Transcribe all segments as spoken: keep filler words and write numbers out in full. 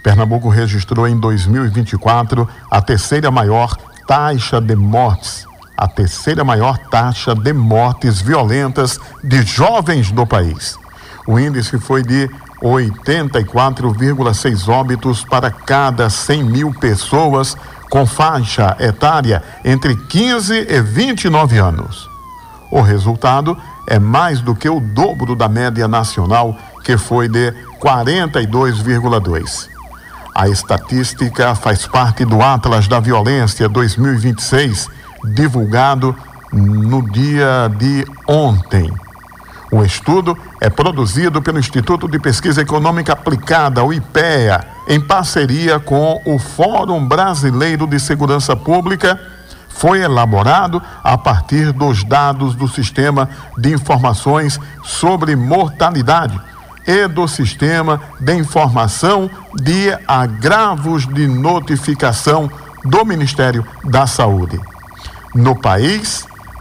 Pernambuco registrou em dois mil e vinte e quatro a terceira maior taxa de mortes, a terceira maior taxa de mortes violentas de jovens do país. O índice foi de oitenta e quatro vírgula seis óbitos para cada cem mil pessoas com faixa etária entre quinze e vinte e nove anos. O resultado é mais do que o dobro da média nacional, que foi de quarenta e dois vírgula dois. A estatística faz parte do Atlas da Violência dois mil e vinte e seis, divulgado no dia de ontem. O estudo é produzido pelo Instituto de Pesquisa Econômica Aplicada, o IPEA, em parceria com o Fórum Brasileiro de Segurança Pública. Foi elaborado a partir dos dados do Sistema de Informações sobre Mortalidade e do Sistema de Informação de Agravos de Notificação do Ministério da Saúde. No país,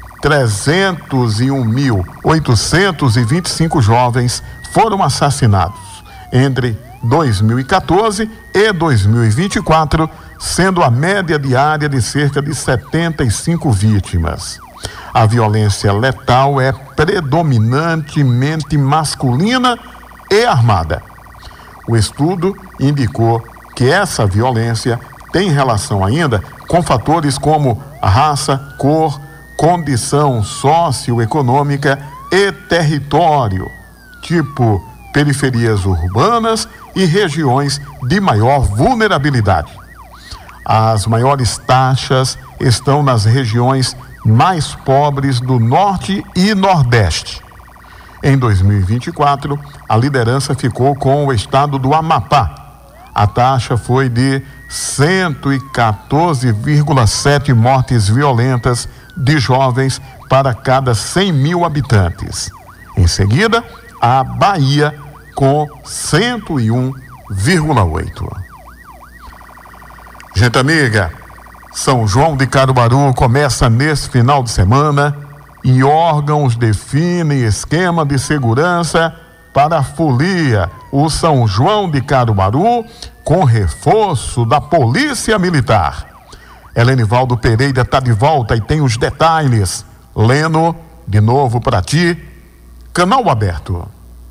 trezentos e um mil oitocentos e vinte e cinco jovens foram assassinados entre dois mil e quatorze e dois mil e vinte e quatro, sendo a média diária de cerca de setenta e cinco vítimas. A violência letal é predominantemente masculina e armada. O estudo indicou que essa violência tem relação ainda com fatores como raça, cor, condição socioeconômica e território, tipo periferias urbanas e regiões de maior vulnerabilidade. As maiores taxas estão nas regiões mais pobres do Norte e Nordeste. Em dois mil e vinte e quatro, a liderança ficou com o estado do Amapá. A taxa foi de cento e quatorze vírgula sete mortes violentas de jovens para cada cem mil habitantes. Em seguida, a Bahia, com cento e um vírgula oito. Gente amiga, São João de Caruaru começa nesse final de semana e órgãos definem esquema de segurança para a folia, o São João de Caruaru, com reforço da Polícia Militar. Helenivaldo Pereira está de volta e tem os detalhes. Leno, de novo para ti, canal aberto.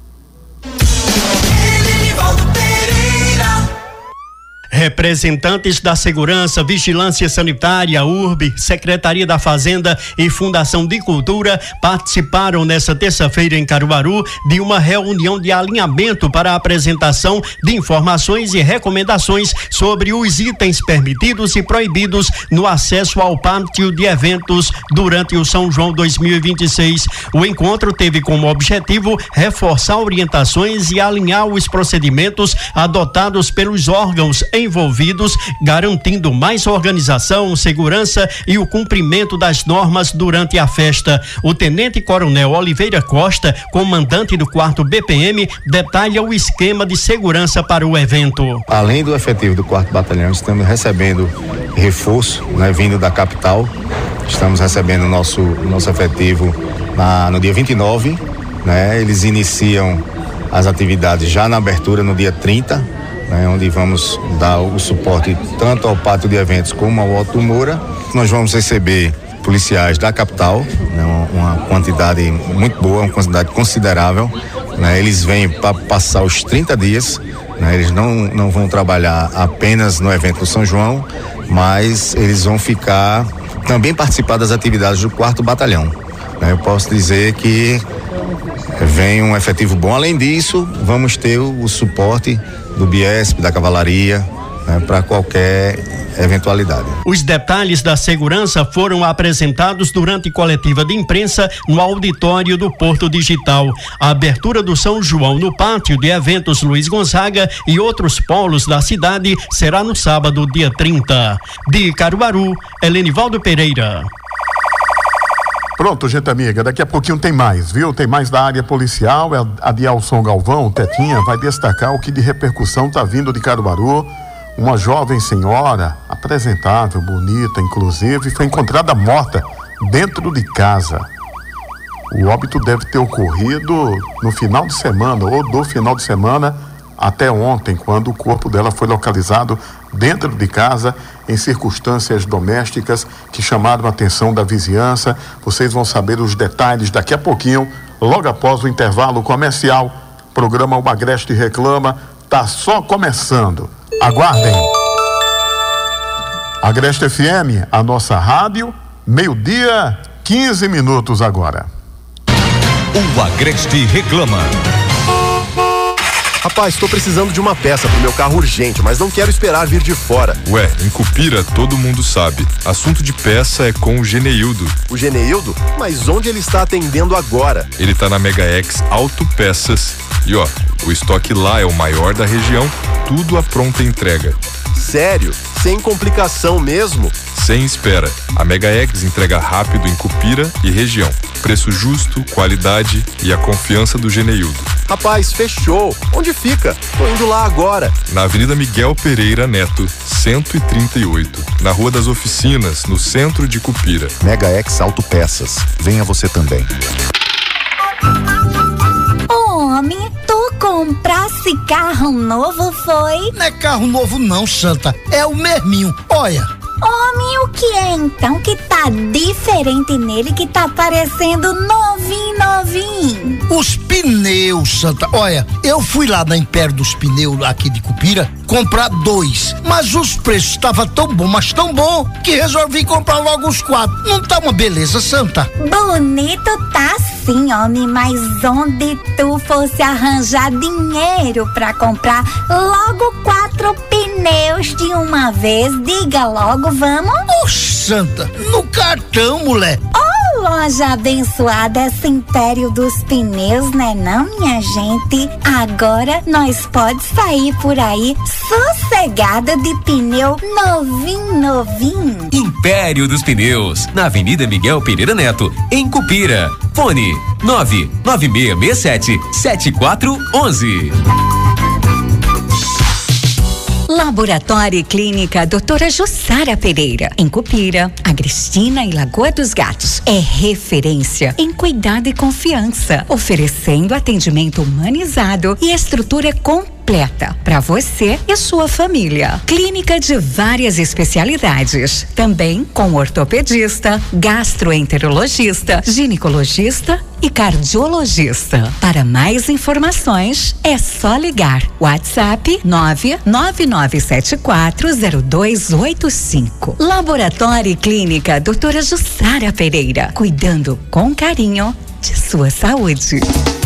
Representantes da Segurança, Vigilância Sanitária, U R B, Secretaria da Fazenda e Fundação de Cultura participaram nesta terça-feira em Caruaru de uma reunião de alinhamento para a apresentação de informações e recomendações sobre os itens permitidos e proibidos no acesso ao pátio de eventos durante o São João dois mil e vinte e seis. O encontro teve como objetivo reforçar orientações e alinhar os procedimentos adotados pelos órgãos envolvidos, garantindo mais organização, segurança e o cumprimento das normas durante a festa. O Tenente Coronel Oliveira Costa, comandante do quarto B P M, detalha o esquema de segurança para o evento. Além do efetivo do quarto Batalhão, estamos recebendo reforço, né, vindo da capital. Estamos recebendo nosso nosso efetivo na, no dia vinte e nove, né? Eles iniciam as atividades já na abertura no dia trinta. Né, onde vamos dar o suporte tanto ao pátio de eventos como ao Otto Moura. Nós vamos receber policiais da capital, né, uma, uma quantidade muito boa, uma quantidade considerável. Né, eles vêm para passar os trinta dias, né, eles não, não vão trabalhar apenas no evento do São João, mas eles vão ficar, também participar das atividades do quarto Batalhão. Né, eu posso dizer que vem um efetivo bom. Além disso, vamos ter o, o suporte do Biesp, da Cavalaria, né, para qualquer eventualidade. Os detalhes da segurança foram apresentados durante coletiva de imprensa no auditório do Porto Digital. A abertura do São João no pátio de eventos Luiz Gonzaga e outros polos da cidade será no sábado, dia trinta. De Caruaru, Helenivaldo Pereira. Pronto, gente amiga, daqui a pouquinho tem mais, viu? Tem mais da área policial, a Dielson Galvão, Tetinha, vai destacar o que de repercussão está vindo de Caruaru. Uma jovem senhora, apresentável, bonita, inclusive, foi encontrada morta dentro de casa. O óbito deve ter ocorrido no final de semana, ou do final de semana, até ontem, quando o corpo dela foi localizado dentro de casa, em circunstâncias domésticas que chamaram a atenção da vizinhança. Vocês vão saber os detalhes daqui a pouquinho, logo após o intervalo comercial. O programa O Agreste Reclama está só começando. Aguardem. Agreste F M, a nossa rádio, meio-dia, quinze minutos agora. O Agreste Reclama. Rapaz, estou precisando de uma peça pro meu carro urgente, mas não quero esperar vir de fora. Ué, em Cupira todo mundo sabe. Assunto de peça é com o Geneildo. O Geneildo? Mas onde ele está atendendo agora? Ele tá na Mega X Autopeças. E ó, o estoque lá é o maior da região, tudo à pronta entrega. Sério? Sem complicação mesmo? Sem espera. A Mega X entrega rápido em Cupira e região. Preço justo, qualidade e a confiança do Geneildo. Rapaz, fechou. Onde fica? Tô indo lá agora. Na Avenida Miguel Pereira Neto, cento e trinta e oito. Na Rua das Oficinas, no centro de Cupira. Mega X Autopeças. Venha você também. Homem, tu comprasse carro novo, foi? Não é carro novo não, Santa. É o mesminho. Olha. Homem, o que é então que tá diferente nele, que tá parecendo novinho, novinho? Os pneus, Santa. Olha, eu fui lá na Império dos Pneus aqui de Cupira comprar dois, mas os preços estavam tão bom, mas tão bom, que resolvi comprar logo os quatro. Não tá uma beleza, Santa? Bonito tá sim, homem, mas onde tu fosse arranjar dinheiro pra comprar logo quatro pneus de uma vez? Diga logo, vamos? Oxe, Santa, no cartão, mulher. Oh, loja abençoada, esse Império dos Pneus, né não, minha gente? Agora nós pode sair por aí sossegada de pneu novinho, novinho. Império dos Pneus, na Avenida Miguel Pereira Neto, em Cupira. Fone nove nove seis seis sete sete quatro um um. Laboratório e Clínica doutora Jussara Pereira, em Cupira, Agrestina e Lagoa dos Gatos. É referência em cuidado e confiança, oferecendo atendimento humanizado e estrutura completa para você e sua família. Clínica de várias especialidades, também com ortopedista, gastroenterologista, ginecologista e cardiologista. Para mais informações, é só ligar. WhatsApp nove nove nove sete quatro zero dois oito cinco. Laboratório e Clínica doutora Jussara Pereira, cuidando com carinho de sua saúde.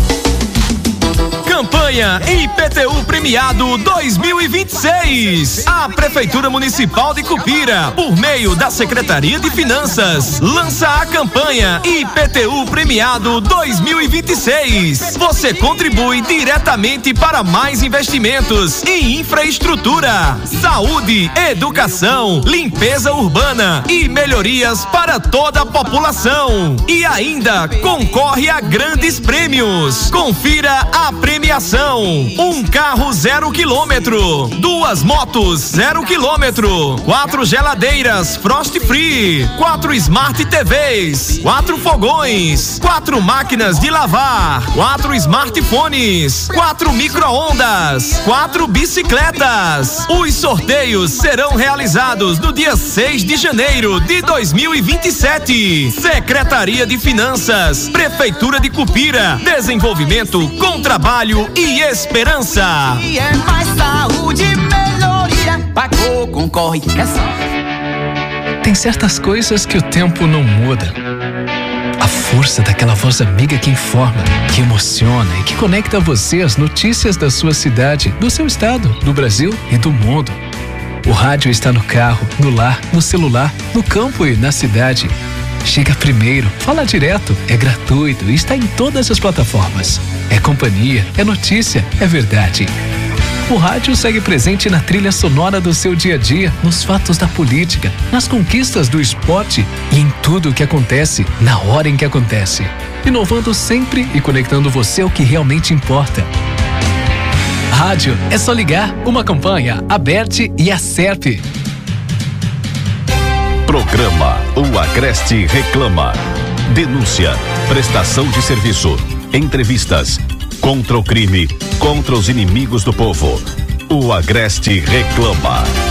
Campanha I P T U Premiado dois mil e vinte e seis. A Prefeitura Municipal de Cupira, por meio da Secretaria de Finanças, lança a campanha I P T U Premiado dois mil e vinte e seis. Você contribui diretamente para mais investimentos em infraestrutura, saúde, educação, limpeza urbana e melhorias para toda a população. E ainda concorre a grandes prêmios. Confira a premiação. Um carro zero quilômetro, duas motos zero quilômetro, quatro geladeiras Frost Free, quatro Smart T Vs, quatro fogões, quatro máquinas de lavar, quatro smartphones, quatro micro-ondas, quatro bicicletas. Os sorteios serão realizados no dia seis de janeiro de dois mil e vinte e sete. Secretaria de Finanças, Prefeitura de Cupira, desenvolvimento com trabalho e esperança. E é mais saúde, melhoria. Pagou, concorre, é só. Tem certas coisas que o tempo não muda. A força daquela voz amiga que informa, que emociona e que conecta você às notícias da sua cidade, do seu estado, do Brasil e do mundo. O rádio está no carro, no lar, no celular, no campo e na cidade. Chega primeiro, fala direto, é gratuito e está em todas as plataformas. É companhia, é notícia, é verdade. O rádio segue presente na trilha sonora do seu dia a dia, nos fatos da política, nas conquistas do esporte e em tudo o que acontece, na hora em que acontece. Inovando sempre e conectando você ao que realmente importa. Rádio é só ligar, uma campanha, Aberte e Acerpe. Programa O Agreste Reclama. Denúncia, prestação de serviço, entrevistas, contra o crime, contra os inimigos do povo. O Agreste reclama.